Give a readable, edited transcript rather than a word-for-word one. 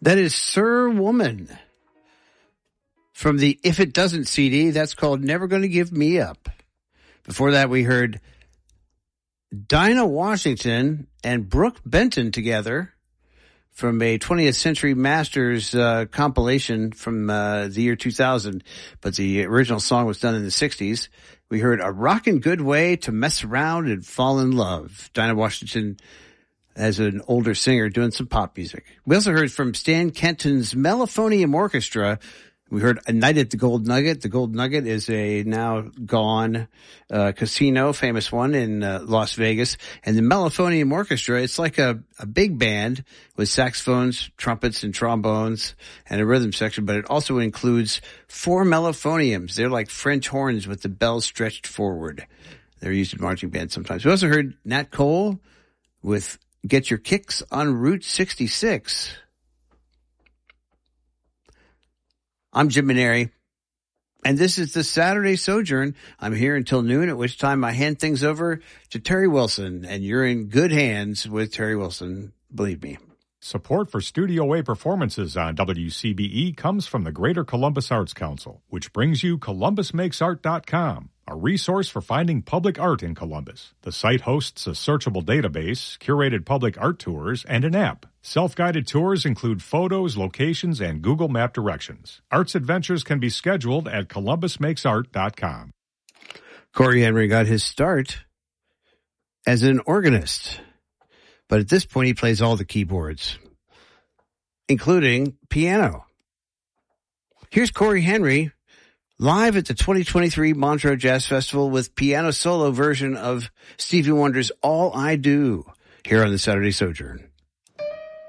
That is Sir Woman from the If It Doesn't CD. That's called Never Gonna Give Me Up. Before that, we heard Dinah Washington and Brooke Benton together from a 20th Century Masters compilation from the year 2000, but the original song was done in the 60s. We heard A Rockin' Good Way to Mess Around and Fall in Love. Dinah Washington as an older singer doing some pop music. We also heard from Stan Kenton's Mellophonium Orchestra. We heard A Night at the Gold Nugget. The Gold Nugget is a now gone casino, famous one in Las Vegas. And the Mellophonium Orchestra, it's like a big band with saxophones, trumpets, and trombones and a rhythm section, but it also includes 4 mellophoniums. They're like French horns with the bells stretched forward. They're used in marching bands sometimes. We also heard Nat Cole with Get Your Kicks on Route 66. I'm Jim Maneri, and this is the Saturday Sojourn. I'm here until noon, at which time I hand things over to Terry Wilson, and you're in good hands with Terry Wilson, believe me. Support for Studio A performances on WCBE comes from the Greater Columbus Arts Council, which brings you ColumbusMakesArt.com, a resource for finding public art in Columbus. The site hosts a searchable database, curated public art tours, and an app. Self-guided tours include photos, locations, and Google Map directions. Arts adventures can be scheduled at ColumbusMakesArt.com. Corey Henry got his start as an organist, but at this point he plays all the keyboards, including piano. Here's Corey Henry live at the 2023 Montreux Jazz Festival with piano solo version of Stevie Wonder's All I Do here on the Saturday Sojourn.